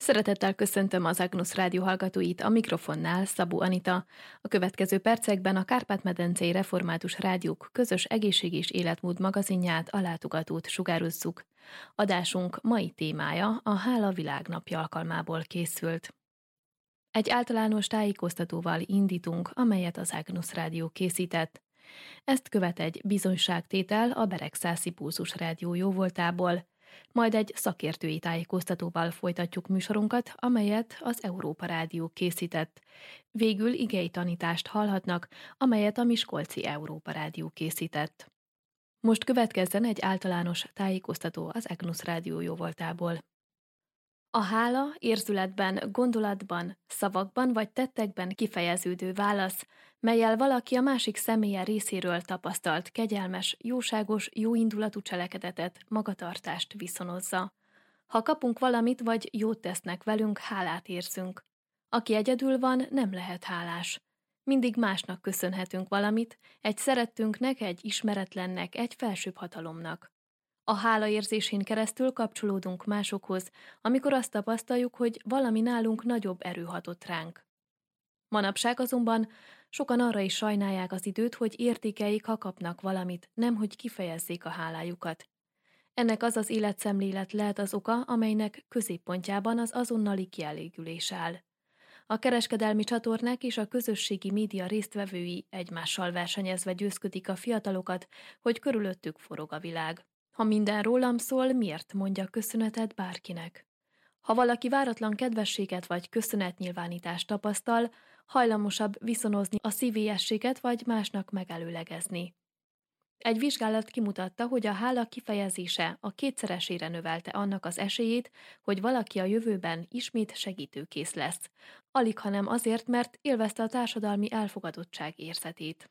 Szeretettel köszöntöm az Agnus Rádió hallgatóit, a mikrofonnál Szabó Anita. A következő percekben a Kárpát-medencei Református Rádiók közös egészség és életmód magazinját, a látogatót sugározzuk. Adásunk mai témája a Hála Világnapja alkalmából készült. Egy általános tájékoztatóval indítunk, amelyet az Agnus Rádió készített. Ezt követ egy bizonyságtétel a Beregszászi Pulzus Rádió jóvoltából, majd egy szakértői tájékoztatóval folytatjuk műsorunkat, amelyet az Európa Rádió készített. Végül igei tanítást hallhatnak, amelyet a Miskolci Európa Rádió készített. Most következzen egy általános tájékoztató az Agnus Rádió jóvoltából. A hála érzületben, gondolatban, szavakban vagy tettekben kifejeződő válasz, mellyel valaki a másik személye részéről tapasztalt kegyelmes, jóságos, jóindulatú cselekedetet, magatartást viszonozza. Ha kapunk valamit vagy jót tesznek velünk, hálát érzünk. Aki egyedül van, nem lehet hálás. Mindig másnak köszönhetünk valamit, egy szerettünknek, egy ismeretlennek, egy felsőbb hatalomnak. A hálaérzésén keresztül kapcsolódunk másokhoz, amikor azt tapasztaljuk, hogy valami nálunk nagyobb erő hatott ránk. Manapság azonban sokan arra is sajnálják az időt, hogy értékeljék, ha kapnak valamit, nemhogy kifejezzék a hálájukat. Ennek az az életszemlélet lehet az oka, amelynek középpontjában az azonnali kielégülés áll. A kereskedelmi csatornák és a közösségi média résztvevői egymással versenyezve győzködik a fiatalokat, hogy körülöttük forog a világ. Ha minden rólam szól, miért mondja köszönetet bárkinek? Ha valaki váratlan kedvességet vagy köszönetnyilvánítást tapasztal, hajlamosabb viszonozni a szívélyességet vagy másnak megelőlegezni. Egy vizsgálat kimutatta, hogy a hála kifejezése a kétszeresére növelte annak az esélyét, hogy valaki a jövőben ismét segítőkész lesz, alighanem azért, mert élvezte a társadalmi elfogadottság érzetét.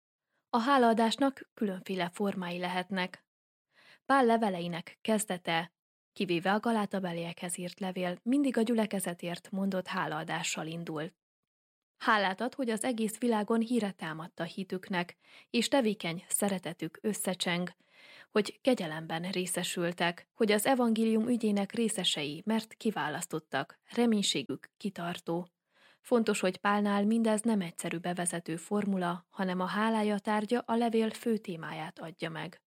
A hálaadásnak különféle formái lehetnek. Pál leveleinek kezdete, kivéve a Galátabeliekhez írt levél, mindig a gyülekezetért mondott hálaadással indul. Hálát ad, hogy az egész világon híre támadta hitüknek, és tevékeny szeretetük összecseng, hogy kegyelemben részesültek, hogy az evangélium ügyének részesei, mert kiválasztottak, reménységük kitartó. Fontos, hogy Pálnál mindez nem egyszerű bevezető formula, hanem a hálája tárgya a levél fő témáját adja meg.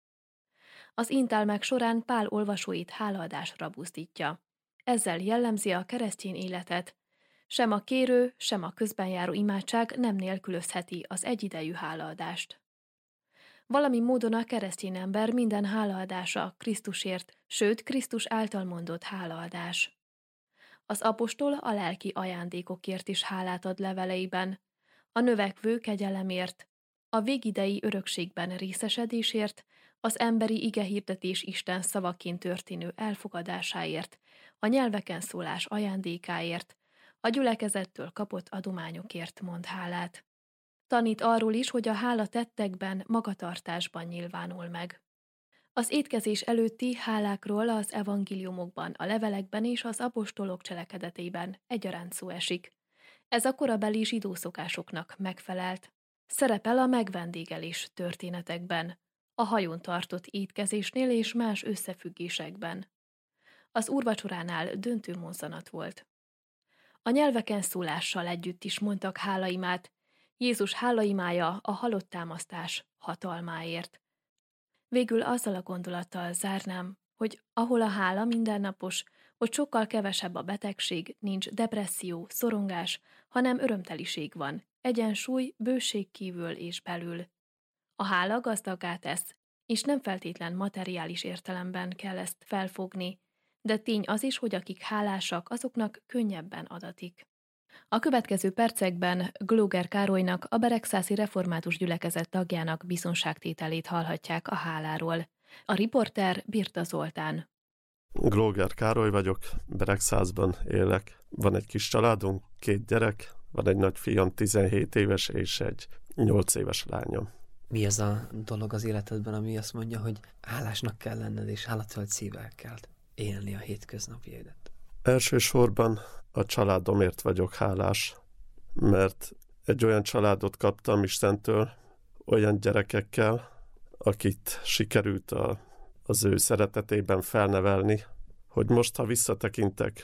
Az intelmek során Pál olvasóit hálaadásra buzdítja. Ezzel jellemzi a keresztény életet. Sem a kérő, sem a közben járó imádság nem nélkülözheti az egyidejű hálaadást. Valami módon a keresztény ember minden hálaadása Krisztusért, sőt Krisztus által mondott hálaadás. Az apostol a lelki ajándékokért is hálát ad leveleiben, a növekvő kegyelemért, a végidei örökségben részesedésért, az emberi igehirdetés Isten szavaként történő elfogadásáért, a nyelveken szólás ajándékáért, a gyülekezettől kapott adományokért mond hálát. Tanít arról is, hogy a hála tettekben, magatartásban nyilvánul meg. Az étkezés előtti hálákról az evangéliumokban, a levelekben és az apostolok cselekedetében egyaránt szó esik. Ez a korabeli zsidó szokásoknak megfelelt. Szerepel a megvendégelés történetekben, a hajón tartott étkezésnél és más összefüggésekben. Az úrvacsoránál döntő mozzanat volt. A nyelveken szólással együtt is mondtak hálaimát, Jézus hálaimája a halottámasztás hatalmáért. Végül azzal a gondolattal zárnám, hogy ahol a hála mindennapos, hogy sokkal kevesebb a betegség, nincs depresszió, szorongás, hanem örömteliség van, egyensúly, bőség kívül és belül. A hála gazdaggá tesz, és nem feltétlen materiális értelemben kell ezt felfogni, de tény az is, hogy akik hálásak, azoknak könnyebben adatik. A következő percekben Glóger Károlynak, a Beregszászi Református Gyülekezet tagjának bizonságtételét hallhatják a háláról. A riporter Birta Zoltán. Glóger Károly vagyok, Beregszászban élek. Van egy kis családunk, 2 gyerek, van egy nagyfiam 17 éves és egy 8 éves lányom. Mi az a dolog az életedben, ami azt mondja, hogy hálásnak kell lenned, és hálatölt szívvel kell élni a hétköznapjaidat? Elsősorban a családomért vagyok hálás, mert egy olyan családot kaptam Istentől, olyan gyerekekkel, akit sikerült az ő szeretetében felnevelni, hogy most, ha visszatekintek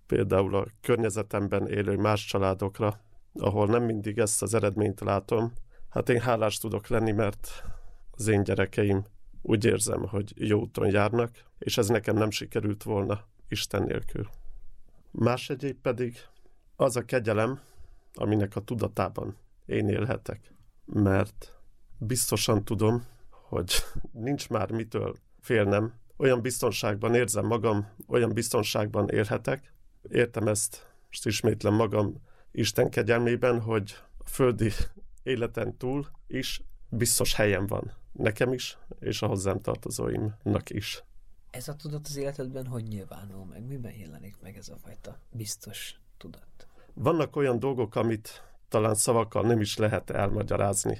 például a környezetemben élő más családokra, ahol nem mindig ezt az eredményt látom, hát én hálás tudok lenni, mert az én gyerekeim úgy érzem, hogy jó úton járnak, és ez nekem nem sikerült volna Isten nélkül. Más egyéb pedig az a kegyelem, aminek a tudatában én élhetek, mert biztosan tudom, hogy nincs már mitől félnem, olyan biztonságban érzem magam, olyan biztonságban élhetek. Értem ezt, most ismétlem magam Isten kegyelmében, hogy a földi életen túl is biztos helyem van. Nekem is, és a hozzám tartozóimnak is. Ez a tudat az életedben hogy nyilvánul meg? Miben jelenik meg ez a fajta biztos tudat? Vannak olyan dolgok, amit talán szavakkal nem is lehet elmagyarázni.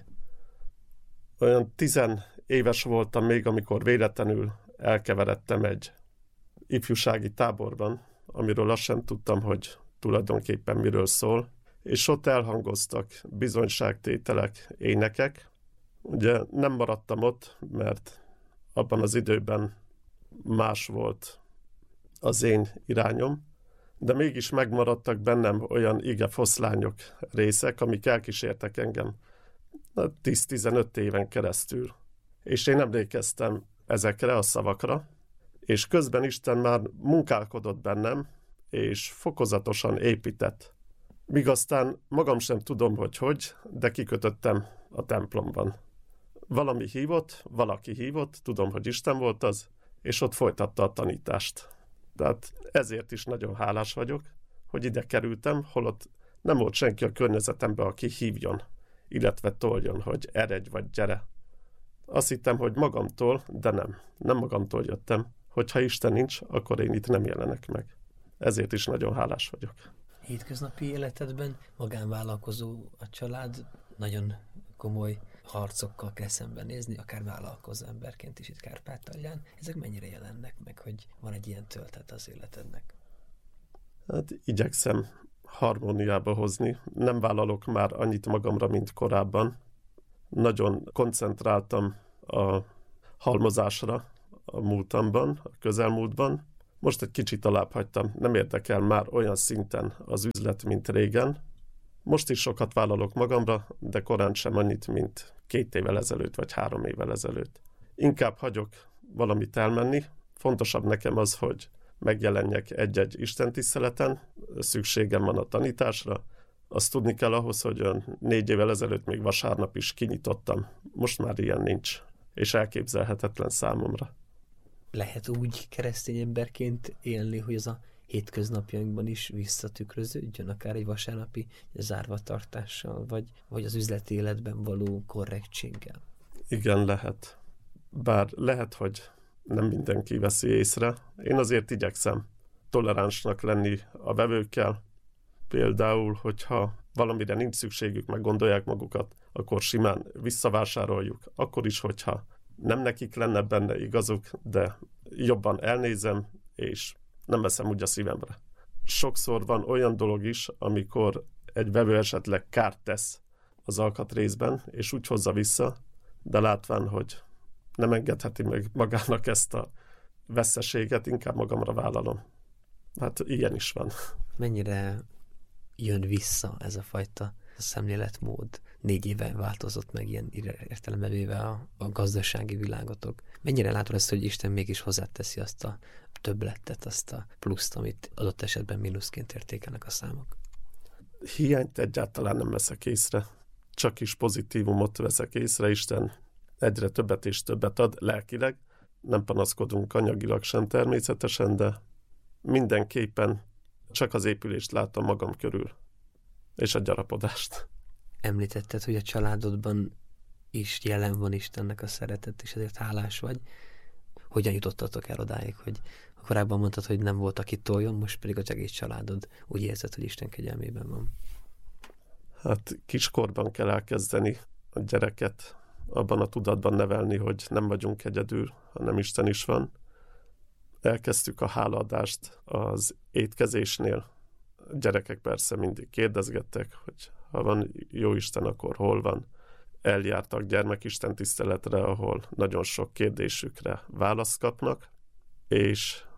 Olyan 10 éves voltam még, amikor véletlenül elkeveredtem egy ifjúsági táborban, amiről azt sem tudtam, hogy tulajdonképpen miről szól, és ott elhangoztak bizonyságtételek, énekek. Ugye nem maradtam ott, mert abban az időben más volt az én irányom, de mégis megmaradtak bennem olyan igefoszlányok részek, amik elkísértek engem 10-15 éven keresztül. És én emlékeztem ezekre a szavakra, és közben Isten már munkálkodott bennem, és fokozatosan épített. Míg aztán magam sem tudom, hogy, de kikötöttem a templomban. Valami hívott, valaki hívott, tudom, hogy Isten volt az, és ott folytatta a tanítást. Tehát ezért is nagyon hálás vagyok, hogy ide kerültem, holott nem volt senki a környezetemben, aki hívjon, illetve toljon, hogy eredj vagy gyere. Azt hittem, hogy magamtól, de nem magamtól jöttem. Hogyha Isten nincs, akkor én itt nem jelenek meg. Ezért is nagyon hálás vagyok. Hétköznapi életedben magánvállalkozó a család, nagyon komoly harcokkal kell szembenézni, akár vállalkozó emberként is itt Kárpátalján. Ezek mennyire jelennek meg, hogy van egy ilyen töltet az életednek? Hát igyekszem harmóniába hozni. Nem vállalok már annyit magamra, mint korábban. Nagyon koncentráltam a halmozásra a múltamban, a közelmúltban. Most egy kicsit alább hagytam. Nem érdekel már olyan szinten az üzlet, mint régen. Most is sokat vállalok magamra, de korán sem annyit, mint 2 évvel ezelőtt, vagy 3 évvel ezelőtt. Inkább hagyok valamit elmenni. Fontosabb nekem az, hogy megjelenjek egy-egy istentiszteleten, szükségem van a tanításra. Azt tudni kell ahhoz, hogy 4 évvel ezelőtt még vasárnap is kinyitottam. Most már ilyen nincs, és elképzelhetetlen számomra. Lehet úgy keresztény emberként élni, hogy ez a hétköznapjainkban is visszatükröződjön, akár egy vasárnapi zárvatartással, vagy az üzleti életben való korrektséggel? Igen, lehet. Bár lehet, hogy nem mindenki veszi észre. Én azért igyekszem toleránsnak lenni a vevőkkel. Például, hogyha valamire nincs szükségük, meg gondolják magukat, akkor simán visszavásároljuk. Akkor is, hogyha nem nekik lenne benne igazuk, de jobban elnézem, és nem veszem úgy a szívemre. Sokszor van olyan dolog is, amikor egy vevő esetleg kárt tesz az alkatrészben, és úgy hozza vissza, de látván, hogy nem engedheti meg magának ezt a veszteséget, inkább magamra vállalom. Hát ilyen is van. Mennyire jön vissza ez a fajta szemléletmód? 4 éve változott meg ilyen értelemben véve a gazdasági világotok. Mennyire látod ezt, hogy Isten mégis hozzáteszi azt a többletet, azt a pluszt, amit adott esetben mínuszként értékelnek a számok? Hiányt egyáltalán nem veszek észre. Csak is pozitívumot veszek észre. Isten egyre többet és többet ad lelkileg. Nem panaszkodunk anyagilag sem természetesen, de mindenképpen csak az épülést látom magam körül. És a gyarapodást. Említetted, hogy a családodban is jelen van Istennek a szeretet, és ezért hálás vagy. Hogyan jutottatok el odáig, hogy korábban mondtad, hogy nem volt, aki toljon, most pedig az egész családod úgy érzed, hogy Isten kegyelmében van? Hát kiskorban kell elkezdeni a gyereket abban a tudatban nevelni, hogy nem vagyunk egyedül, hanem Isten is van. Elkezdtük a hálaadást az étkezésnél. A gyerekek persze mindig kérdezgettek, hogy ha van jó Isten, akkor hol van. Eljártak gyermekisten tiszteletre, ahol nagyon sok kérdésükre választ kapnak, és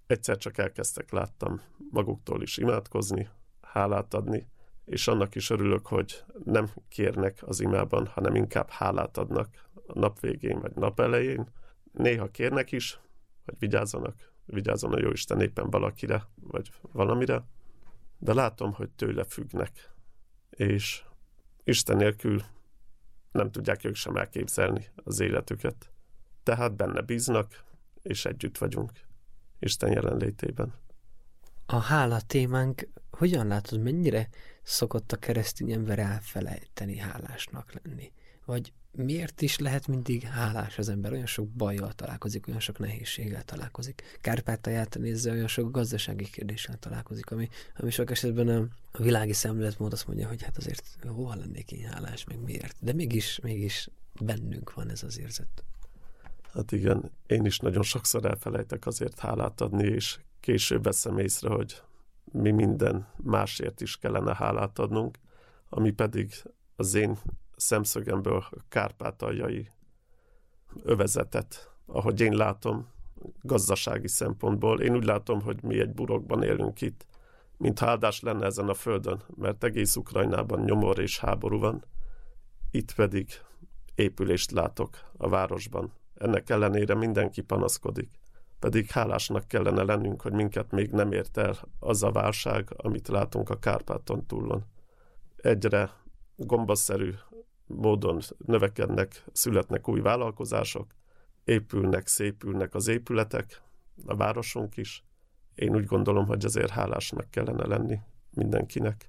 egyszer csak elkezdtek, láttam, maguktól is imádkozni, hálát adni, és annak is örülök, hogy nem kérnek az imában, hanem inkább hálát adnak a nap végén vagy nap elején. Néha kérnek is, hogy vigyázzon a Jóisten éppen valakire, vagy valamire, de látom, hogy tőle függnek, és Isten nélkül nem tudják ők sem elképzelni az életüket. Tehát benne bíznak, és együtt vagyunk Isten jelenlétében. A hála témánk, hogyan látod, mennyire szokott a keresztény ember elfelejteni hálásnak lenni? Vagy miért is lehet mindig hálás az ember? Olyan sok bajjal találkozik, olyan sok nehézséggel találkozik. Kárpátalját nézve, olyan sok gazdasági kérdéssel találkozik, ami sok esetben a világi szemléletmód azt mondja, hogy hát azért hova lennék én hálás, meg miért? De mégis bennünk van ez az érzet. Hát igen, én is nagyon sokszor elfelejtek azért hálát adni, és később veszem észre, hogy mi minden másért is kellene hálát adnunk, ami pedig az én szemszögemből a kárpátaljai övezetet, ahogy én látom, gazdasági szempontból. Én úgy látom, hogy mi egy burokban élünk itt, mintha áldás lenne ezen a földön, mert egész Ukrajnában nyomor és háború van, itt pedig épülést látok a városban. Ennek ellenére mindenki panaszkodik. Pedig hálásnak kellene lennünk, hogy minket még nem ért el az a válság, amit látunk a Kárpáton túlon. Egyre gombaszerű módon növekednek, születnek új vállalkozások, épülnek, szépülnek az épületek, a városunk is. Én úgy gondolom, hogy azért hálásnak kellene lenni mindenkinek.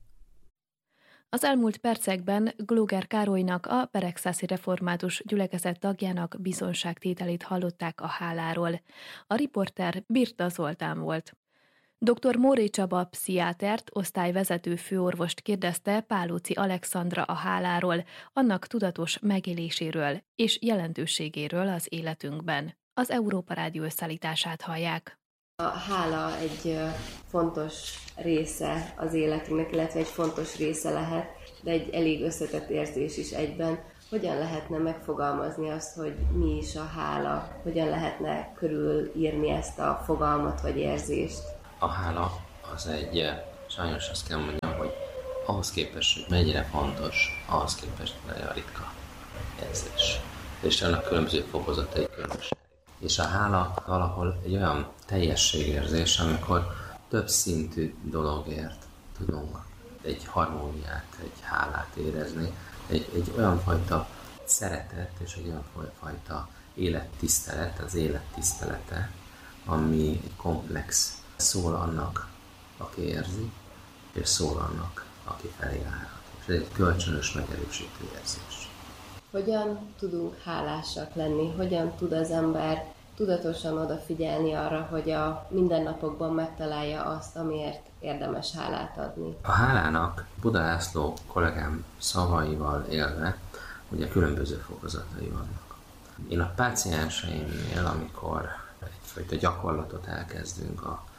Az elmúlt percekben Glóger Károlynak, a Peregszászi Református Gyülekezet tagjának bizonságtételét hallották a háláról. A riporter Birta Zoltán volt. Dr. Móré Csaba pszichiátert, osztályvezető főorvost kérdezte Pálóci Alexandra a háláról, annak tudatos megéléséről és jelentőségéről az életünkben. Az Európa Rádió összeállítását hallják. A hála egy fontos része az életünknek, illetve egy fontos része lehet, de egy elég összetett érzés is egyben. Hogyan lehetne megfogalmazni azt, hogy mi is a hála? Hogyan lehetne körülírni ezt a fogalmat vagy érzést? A hála az egy, sajnos azt kell mondjam, hogy ahhoz képest, hogy mennyire fontos, ahhoz képest nagyon ritka érzés. És annak különböző fokozatai különböző. És a hála valahol egy olyan teljességérzés, amikor több szintű dologért tudunk egy harmóniát, egy hálát érezni, egy olyan fajta szeretet és egy olyan fajta élettisztelet, az élet tisztelete, ami egy komplex, szól annak, aki érzi, és szól annak, aki felé állhat. És ez egy kölcsönös megerősítő érzés. Hogyan tudunk hálásak lenni? Hogyan tud az ember tudatosan odafigyelni arra, hogy a mindennapokban megtalálja azt, amiért érdemes hálát adni? A hálának Buda László kollégám szavaival élve, ugye különböző fokozatai vannak. Én a pácienseimnél, amikor egyfajta gyakorlatot elkezdünk,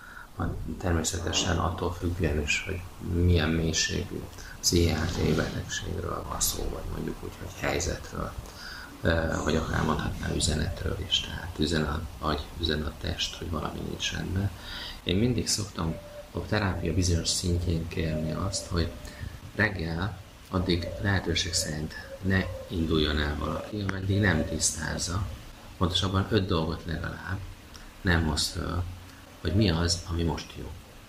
természetesen attól függően is, hogy milyen mélységű CRT betegségről van szó, vagy mondjuk úgy, hogy helyzetről, vagy akár mondhatnám üzenetről is, tehát üzen a agy, üzen a test, hogy valami nincs rendben. Én mindig szoktam a terápia bizonyos szintjén kérni azt, hogy reggel addig lehetőség szerint ne induljon el valaki, ameddig nem tisztázza, pontosabban 5 dolgot legalább nem hoz föl, hogy mi az, ami most jó.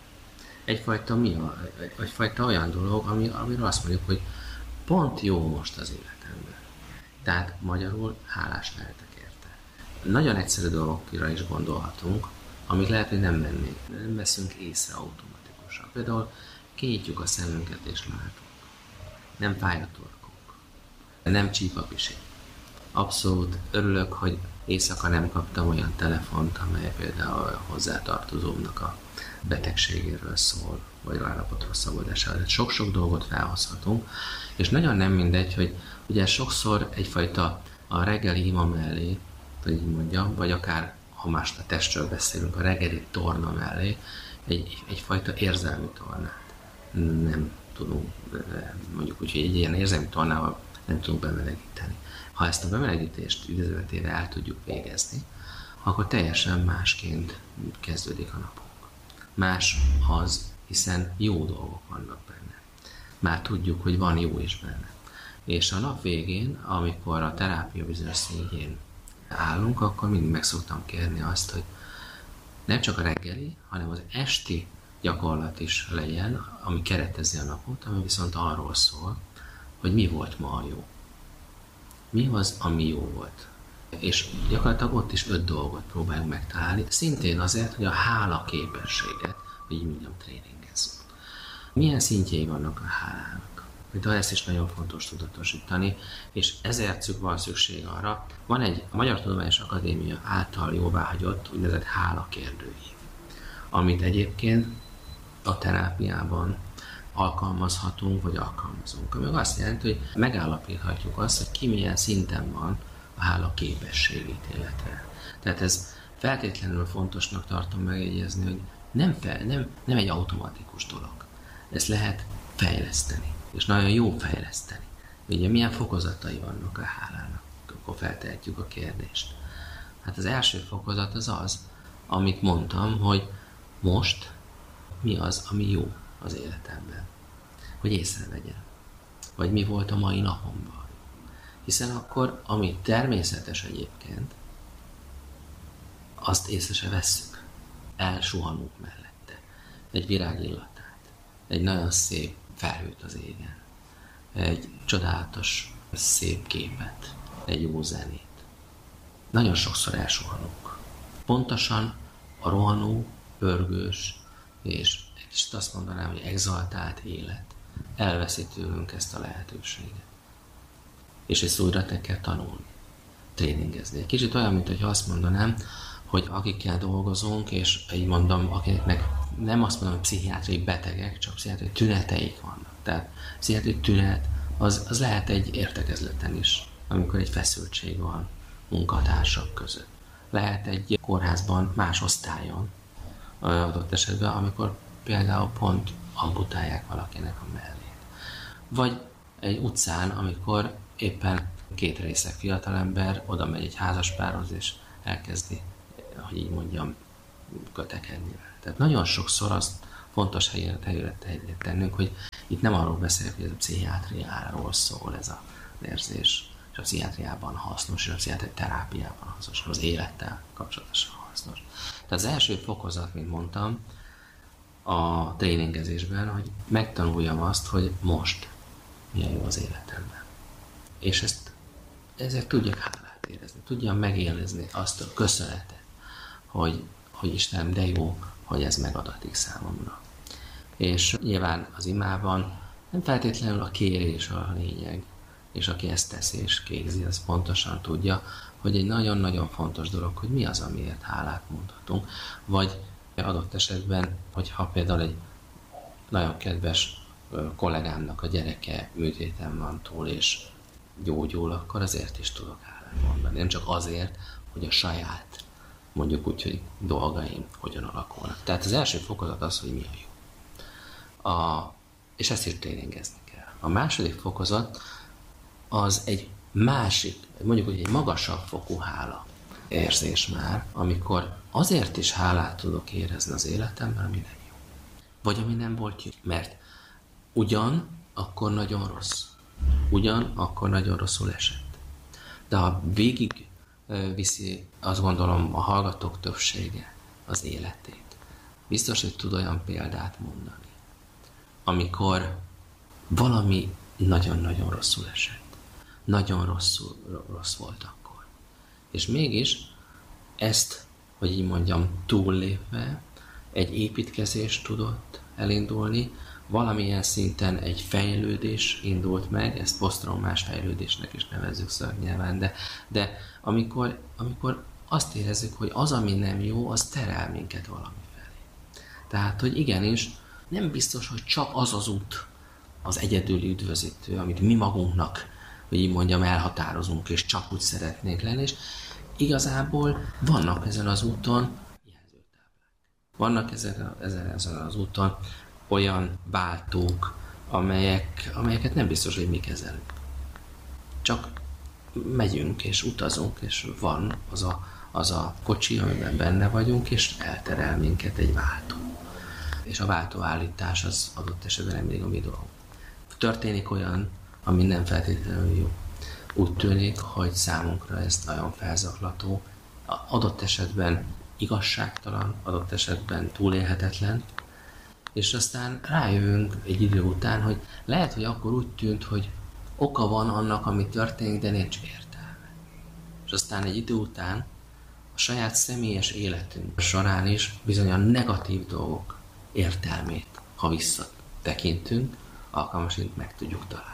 Egyfajta olyan dolog, amiről azt mondjuk, hogy pont jó most az életemben. Tehát magyarul hálás lehetek érte. Nagyon egyszerű dolgokra is gondolhatunk, amik lehet, hogy nem veszünk észre automatikusan. Például kinyitjuk a szemünket és látunk. Nem fáj a torkunk. Nem csíp a pisi. Abszolút örülök, hogy éjszaka nem kaptam olyan telefont, amely például a hozzátartozómnak a betegségéről szól, vagy állapot rosszabbodására. Sok-sok dolgot felhozhatunk, és nagyon nem mindegy, hogy ugye sokszor egyfajta a reggeli ima mellé, hogy így mondjam, vagy akár, ha más a testről beszélünk, a reggeli torna mellé egyfajta érzelmi tornát nem tudunk, mondjuk úgy, hogy egy ilyen érzelmi tornával nem tudunk bemelegíteni. Ha ezt a bemelegítést idézőletével el tudjuk végezni, akkor teljesen másként kezdődik a napunk. Más az, hiszen jó dolgok vannak benne. Már tudjuk, hogy van jó is benne. És a nap végén, amikor a terápia bizonyos szintjén állunk, akkor mindig meg szoktam kérni azt, hogy nem csak a reggeli, hanem az esti gyakorlat is legyen, ami keretezi a napot, ami viszont arról szól, hogy mi volt ma a jó. Mi az, ami jó volt. És gyakorlatilag ott is 5 dolgot próbáljuk megtalálni, szintén azért, hogy a hála képességet, hogy így mondjam, tréningezzük. Milyen szintjei vannak a hálának? De ezt is nagyon fontos tudatosítani, és ezért van szükség arra. Van egy Magyar Tudományos Akadémia által jóváhagyott úgynevezett hálakérdőív, amit egyébként a terápiában alkalmazhatunk, vagy alkalmazunk. Ami azt jelenti, hogy megállapíthatjuk azt, hogy ki milyen szinten van a hála képességét életre. Tehát ez feltétlenül fontosnak tartom megjegyezni, hogy nem egy automatikus dolog. Ezt lehet fejleszteni, és nagyon jó fejleszteni. Ugye milyen fokozatai vannak a hálának, akkor feltehetjük a kérdést. Hát az első fokozat az, amit mondtam, hogy most mi az, ami jó az életemben. Hogy észrevegyem. Vagy mi volt a mai napomban. Hiszen akkor, ami természetes egyébként, azt észre se vesszük. Elsuhanunk mellette. Egy virág illatát. Egy nagyon szép felhőt az égen. Egy csodálatos, szép képet. Egy jó zenét. Nagyon sokszor elsuhanunk. Pontosan a rohanó, pörgős, és egy kicsit azt mondanám, hogy exaltált élet elveszi tőlünk ezt a lehetőséget. És ezt újra kell tanulni, tréningezni. Egy kicsit olyan, mintha azt mondanám, hogy akikkel dolgozunk, és így mondom, akiknek nem azt mondom, hogy pszichiátriai betegek, csak pszichiátriai tüneteik vannak. Tehát pszichiátriai tünet az lehet egy értekezleten is, amikor egy feszültség van munkatársak között. Lehet egy kórházban más osztályon, adott esetben, amikor például pont amputálják valakinek a mellét. Vagy egy utcán, amikor éppen 2 részeg fiatalember oda megy egy házaspárhoz, és elkezdi, hogy így mondjam, kötekedni. Tehát nagyon sokszor azt fontos helyre tennünk, hogy itt nem arról beszélek, hogy ez a pszichiátriáról szól ez az érzés, és a pszichiátriában hasznos, és a pszichiátriai terápiában hasznos, az élettel kapcsolatosan hasznos. Tehát az első fokozat, mint mondtam, a tréningezésben, hogy megtanuljam azt, hogy most milyen jó az életemben. És ezért tudjak hálát érezni, tudjam megélezni azt a köszönetet, hogy Istenem, de jó, hogy ez megadatik számomra. És nyilván az imában nem feltétlenül a kérés a lényeg, és aki ezt teszi és képzi, az pontosan tudja, hogy egy nagyon-nagyon fontos dolog, hogy mi az, amiért hálát mondhatunk, vagy adott esetben, hogyha például egy nagyon kedves kollégámnak a gyereke műtéten van túl, és gyógyul, akkor azért is tudok hálát mondani. Nem csak azért, hogy a saját, mondjuk úgy, hogy dolgaim hogyan alakulnak. Tehát az első fokozat az, hogy mi a jó. És ezt is tréningezni kell. A második fokozat az egy másik, mondjuk, hogy egy magasabb fokú hála érzés már, amikor azért is hálát tudok érezni az életemben, ami nem jó. Vagy ami nem volt jó. Mert ugyan akkor nagyon rossz. Ugyan akkor nagyon rosszul esett. De ha végig viszi, azt gondolom, a hallgatók többsége az életét, biztos, hogy tud olyan példát mondani, amikor valami nagyon-nagyon rosszul esett. Nagyon rossz volt akkor. És mégis ezt, hogy így mondjam, túllépve egy építkezés tudott elindulni, valamilyen szinten egy fejlődés indult meg, ezt posztraumás fejlődésnek is nevezzük szaknyelven, de amikor azt érezzük, hogy az, ami nem jó, az terel minket valami felé. Tehát, hogy igenis, nem biztos, hogy csak az az út az egyedüli üdvözítő, amit mi magunknak, hogy így mondjam, elhatározunk, és csak úgy szeretnénk lenni, és igazából vannak ezen az úton jelzőtáblák. Vannak ezen az úton olyan váltók, amelyeket nem biztos, hogy mi kezelünk. Csak megyünk és utazunk, és van az az a kocsi, amiben benne vagyunk, és elterel minket egy váltó. És a váltóállítás az adott esetben nem mindig a mi dolgunk. Történik olyan, ami nem feltétlenül jó. Úgy tűnik, hogy számunkra ez nagyon felzaklató, adott esetben igazságtalan, adott esetben túlélhetetlen, és aztán rájövünk egy idő után, hogy lehet, hogy akkor úgy tűnt, hogy oka van annak, ami történik, de nincs értelme. És aztán egy idő után a saját személyes életünk során is bizony a negatív dolgok értelmét, ha visszatekintünk, alkalmasint meg tudjuk találni.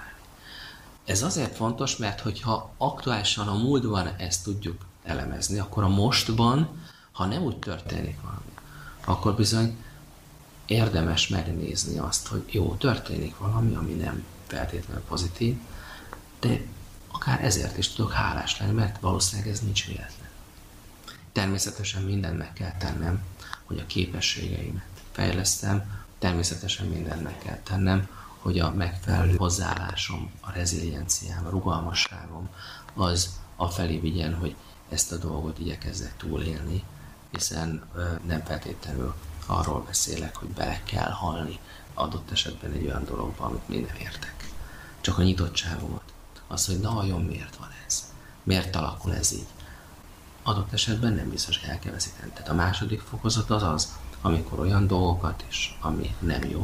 Ez azért fontos, mert hogyha aktuálisan a múltban ezt tudjuk elemezni, akkor a mostban, ha nem úgy történik valami, akkor bizony érdemes megnézni azt, hogy jó, történik valami, ami nem feltétlenül pozitív, de akár ezért is tudok hálás lenni, mert valószínűleg ez nincs véletlen. Természetesen mindent meg kell tennem, hogy a képességeimet fejlesztem, természetesen mindent meg kell tennem, hogy a megfelelő hozzáállásom, a rezilienciám, a rugalmasságom az afelé vigyen, hogy ezt a dolgot igyekezzek túlélni, hiszen nem feltétlenül arról beszélek, hogy bele kell halni adott esetben egy olyan dologba, amit még nem értek. Csak a nyitottságomat. Az, hogy na vajon miért van ez? Miért alakul ez így? Adott esetben nem biztos el kell veszíteni. Tehát a második fokozat az az, amikor olyan dolgokat is, ami nem jó,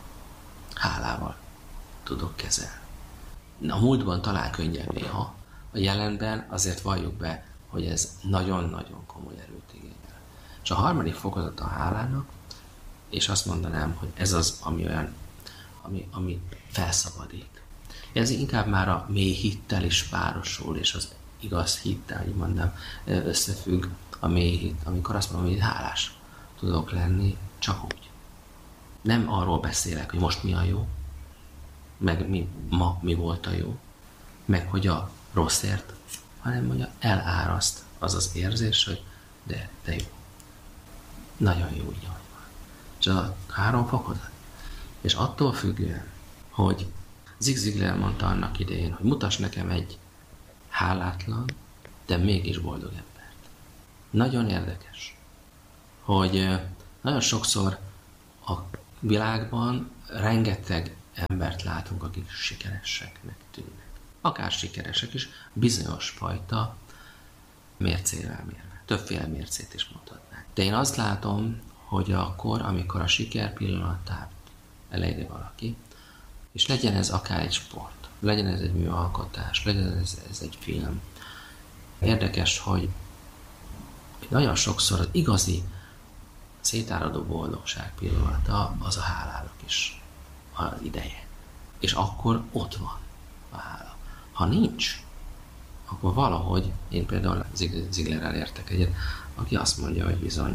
hálával tudok kezelni. A múltban talán könnyebb néha, a jelenben azért valljuk be, hogy ez nagyon-nagyon komoly erőt igényel. És a harmadik fokozat a hálának, és azt mondanám, hogy ez az, ami olyan, ami felszabadít. Ez inkább már a mély hittel is párosul, és az igaz hittel, így mondom, összefügg a mély hit, amikor azt mondom, hogy hálás tudok lenni, csak úgy. Nem arról beszélek, hogy most mi a jó, meg mi volt a jó, meg hogy a rosszért, hanem hogy eláraszt az az érzés, hogy de jó. Nagyon jó így, ahogy van. És a 3 fokozat. És attól függően, hogy Zig Ziglar mondta annak idején, hogy mutass nekem egy hálátlan, de mégis boldog embert. Nagyon érdekes, hogy nagyon sokszor a világban rengeteg embert látunk, akik sikereseknek tűnnek. Akár sikeresek is, bizonyos fajta mércével mérve. Többféle mércét is mondhatnánk. De én azt látom, hogy akkor, amikor a siker pillanatát eléri valaki, és legyen ez akár egy sport, legyen ez egy műalkotás, legyen ez egy film. Érdekes, hogy nagyon sokszor az igazi szétáradó boldogság pillanata az a hálának is az ideje. És akkor ott van a hála. Ha nincs, akkor valahogy, én például Zig Ziglarrel értek egyet, aki azt mondja, hogy bizony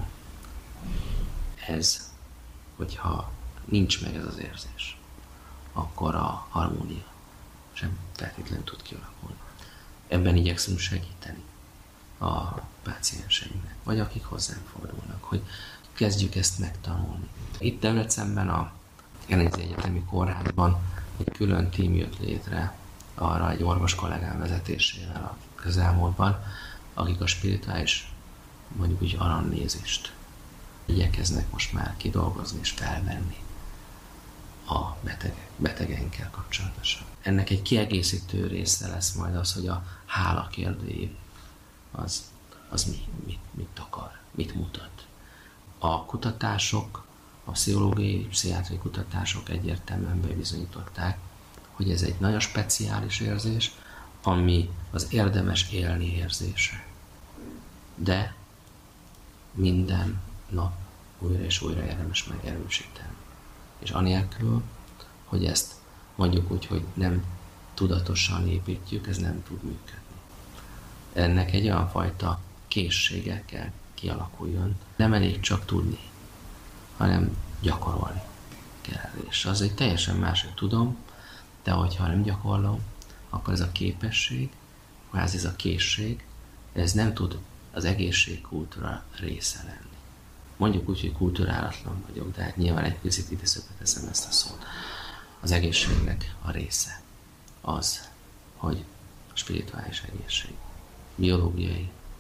ez, hogyha nincs meg ez az érzés, akkor a harmónia sem feltétlenül tud kialakulni. Ebben igyekszünk segíteni a pácienseinknek, vagy akik hozzánk fordulnak, hogy kezdjük ezt megtanulni. Itt Debrecenben a Genézi Egyetemi Kórházban egy külön tím jött létre arra egy orvos kollégám vezetésével a közelmúltban, akik a spirituális, mondjuk úgy anamnézist igyekeznek most már kidolgozni és felvenni a betegeinkkel kapcsolatosan. Ennek egy kiegészítő része lesz majd az, hogy a hála kérdőjév az mit akar, mit mutat. A kutatások, a pszichológiai, pszichiátriai kutatások egyértelműen bebizonyították, hogy ez egy nagyon speciális érzés, ami az érdemes élni érzése. De minden nap újra és újra érdemes megerősíteni. És anélkül, hogy ezt mondjuk úgy, hogy nem tudatosan építjük, ez nem tud működni. Ennek egy olyan fajta készsége kell kialakuljon. Nem elég csak tudni, hanem gyakorolni kell. És az egy teljesen másik tudom, de hogyha nem gyakorlom, akkor ez a képesség, ez a készség, ez nem tud az egészségkultúra része lenni. Mondjuk úgy, hogy kulturálatlan vagyok, de hát nyilván egy picit idézőbe teszem ezt a szót. Az egészségnek a része az, hogy spirituális egészség, biológiai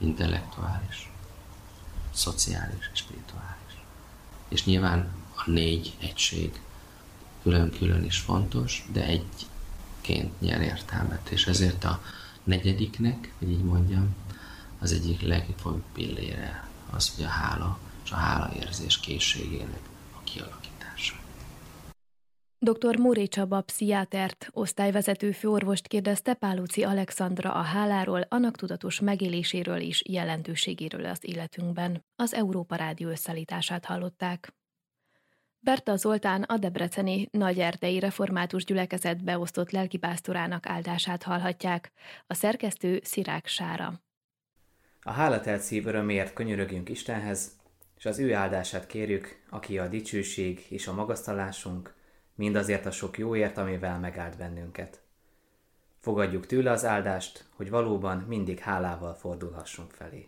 intellektuális, szociális és spirituális. És nyilván a 4 egység külön-külön is fontos, de egyként nyer értelmet, és ezért a 4-nek, hogy így mondjam, az egyik legfőbb pillére az, hogy a hála és a hálaérzés készségének a kialakítása. Dr. Móré Csaba pszichiátert, osztályvezető főorvost kérdezte Pálóczy Alexandra a háláról, annak tudatos megéléséről és jelentőségéről az életünkben. Az Európa Rádió összeállítását hallották. Berta Zoltán a debreceni Nagyerdei Református Gyülekezet beosztott lelkipásztorának áldását hallhatják. A szerkesztő Szirák Sára. A hálatelt szív öröméért könyörögjünk Istenhez, és az ő áldását kérjük, aki a dicsőség és a magasztalásunk, mindazért a sok jóért, amivel megáld bennünket. Fogadjuk tőle az áldást, hogy valóban mindig hálával fordulhassunk felé.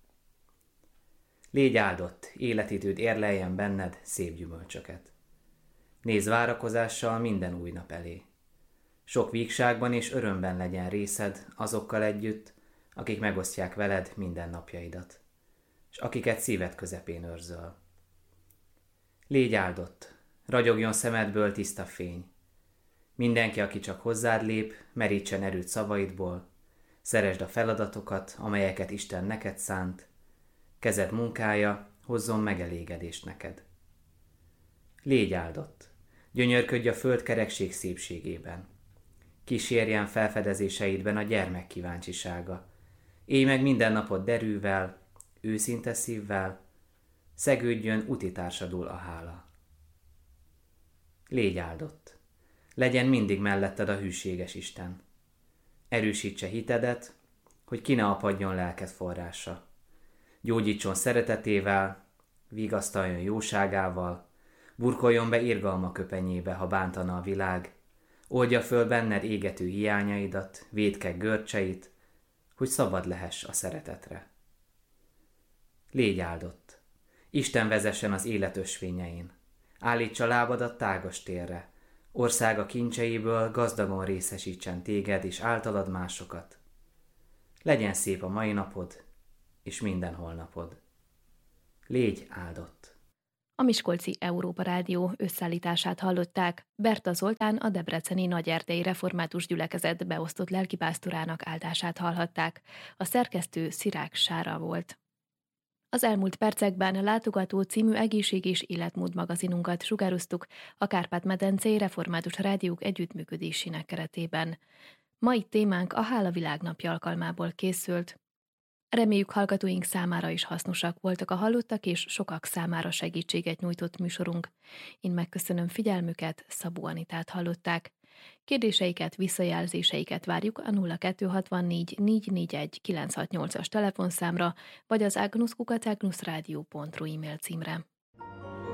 Légy áldott, életidőd érleljen benned szép gyümölcsöket. Nézz várakozással minden új nap elé. Sok vígságban és örömben legyen részed azokkal együtt, akik megosztják veled minden napjaidat, és akiket szíved közepén őrzöl. Légy áldott, ragyogjon szemedből tiszta fény. Mindenki, aki csak hozzád lép, merítsen erőt szavaidból, szeresd a feladatokat, amelyeket Isten neked szánt, kezed munkája hozzon megelégedést neked. Légy áldott, gyönyörködj a föld kerekség szépségében. Kísérjen felfedezéseidben a gyermek kíváncsisága. Élj meg minden napod derűvel, őszinte szívvel, szegődjön utitársadul a hála. Légy áldott, legyen mindig melletted a hűséges Isten. Erősítse hitedet, hogy ki ne apadjon lelked forrása. Gyógyítson szeretetével, vigasztaljon jóságával, burkoljon be irgalma köpenyébe, ha bántana a világ, oldja föl benned égető hiányaidat, vétkeg görcseit, hogy szabad lehess a szeretetre. Légy áldott, Isten vezessen az élet ösvényein, állítsa lábadat tágas térre, országa kincseiből gazdagon részesítsen téged és általad másokat. Legyen szép a mai napod, és minden holnapod. Légy áldott! A Miskolci Európa Rádió összeállítását hallották. Berta Zoltán a debreceni Nagyerdei Református Gyülekezet beosztott lelkipásztorának áldását hallhatták. A szerkesztő Szirák Sára volt. Az elmúlt percekben Látogató című egészség- és életmód magazinunkat sugároztuk a Kárpát-medencei Református Rádiók együttműködésének keretében. Mai témánk a Hála Világnapja alkalmából készült. Reméljük, hallgatóink számára is hasznosak voltak a hallottak, és sokak számára segítséget nyújtott műsorunk. Én megköszönöm figyelmüket, Szabó Anitát hallották. Kérdéseiket, visszajelzéseiket várjuk a 0264 441 968-as telefonszámra, vagy az agnusz@agnuszradio.ru e-mail címre.